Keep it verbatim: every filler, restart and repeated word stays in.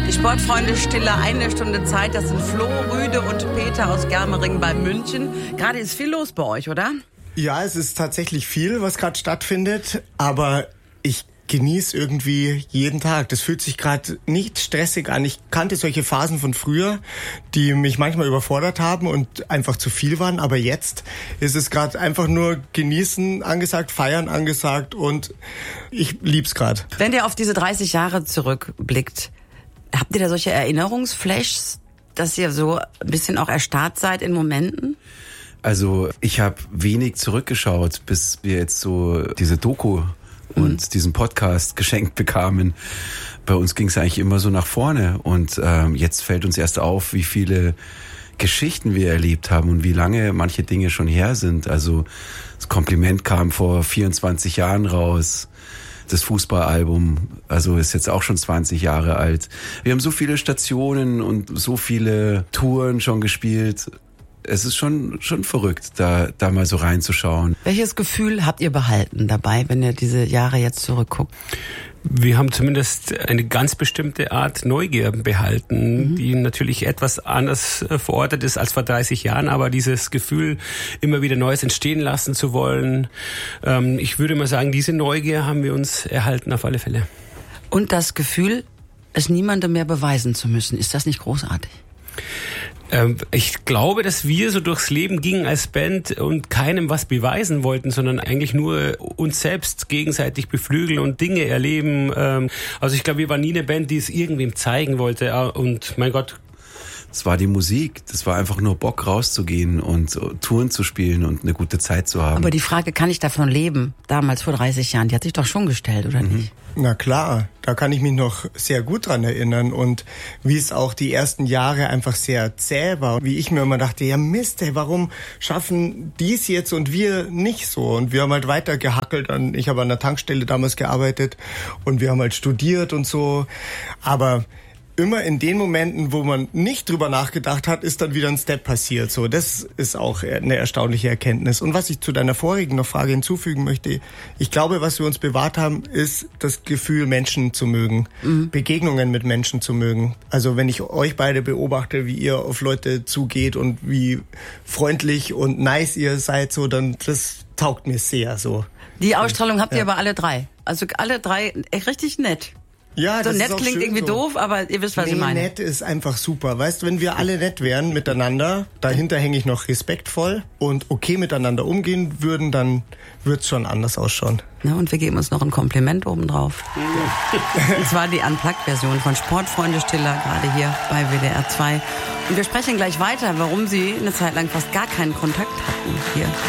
Die Sportfreunde Stille, eine Stunde Zeit. Das sind Flo, Rüde und Peter aus Germering bei München. Gerade ist viel los bei euch, oder? Ja, es ist tatsächlich viel, was gerade stattfindet. Aber ich genieße irgendwie jeden Tag. Das fühlt sich gerade nicht stressig an. Ich kannte solche Phasen von früher, die mich manchmal überfordert haben und einfach zu viel waren. Aber jetzt ist es gerade einfach nur genießen angesagt, feiern angesagt und ich lieb's gerade. Wenn ihr auf diese dreißig Jahre zurückblickt, habt ihr da solche Erinnerungsflashs, dass ihr so ein bisschen auch erstarrt seid in Momenten? Also ich habe wenig zurückgeschaut, bis wir jetzt so diese Doku und mhm. diesen Podcast geschenkt bekamen. Bei uns ging es eigentlich immer so nach vorne und ähm, jetzt fällt uns erst auf, wie viele Geschichten wir erlebt haben und wie lange manche Dinge schon her sind. Also das Kompliment kam vor vierundzwanzig Jahren raus. Das Fußballalbum, also ist jetzt auch schon zwanzig Jahre alt. Wir haben so viele Stationen und so viele Touren schon gespielt. Es ist schon schon verrückt, da da mal so reinzuschauen. Welches Gefühl habt ihr behalten dabei, wenn ihr diese Jahre jetzt zurückguckt? Wir haben zumindest eine ganz bestimmte Art Neugier behalten, mhm. die natürlich etwas anders verortet ist als vor dreißig Jahren, aber dieses Gefühl, immer wieder Neues entstehen lassen zu wollen, ähm, ich würde mal sagen, diese Neugier haben wir uns erhalten auf alle Fälle. Und das Gefühl, es niemandem mehr beweisen zu müssen, ist das nicht großartig? Ich glaube, dass wir so durchs Leben gingen als Band und keinem was beweisen wollten, sondern eigentlich nur uns selbst gegenseitig beflügeln und Dinge erleben. Also ich glaube, wir waren nie eine Band, die es irgendwem zeigen wollte. Und mein Gott. Es war die Musik. Das war einfach nur Bock rauszugehen und Touren zu spielen und eine gute Zeit zu haben. Aber die Frage, kann ich davon leben, damals vor dreißig Jahren, die hat sich doch schon gestellt, oder mhm. nicht? Na klar, da kann ich mich noch sehr gut dran erinnern und wie es auch die ersten Jahre einfach sehr zäh war. Wie ich mir immer dachte, ja Mist, ey, warum schaffen die's jetzt und wir nicht so? Und wir haben halt weiter gehackelt. An, ich habe an der Tankstelle damals gearbeitet und wir haben halt studiert und so. Aber immer in den Momenten, wo man nicht drüber nachgedacht hat, ist dann wieder ein Step passiert. So, das ist auch eine erstaunliche Erkenntnis. Und was ich zu deiner vorigen noch Frage hinzufügen möchte, ich glaube, was wir uns bewahrt haben, ist das Gefühl, Menschen zu mögen, mhm. Begegnungen mit Menschen zu mögen. Also wenn ich euch beide beobachte, wie ihr auf Leute zugeht und wie freundlich und nice ihr seid, so, dann das taugt mir sehr so. Die Ausstrahlung habt ihr ja. aber alle drei. Also alle drei echt richtig nett. Ja, so das nett ist auch klingt irgendwie so. doof, aber ihr wisst, was nee, ich meine. Nett ist einfach super. Weißt du, wenn wir alle nett wären miteinander, dahinter hänge ich noch respektvoll und okay miteinander umgehen würden, dann wird's schon anders ausschauen. Na, und wir geben uns noch ein Kompliment obendrauf. Ja. Das war die Unplugged-Version von Sportfreunde Stiller, gerade hier bei W D R zwei. Und wir sprechen gleich weiter, warum sie eine Zeit lang fast gar keinen Kontakt hatten hier.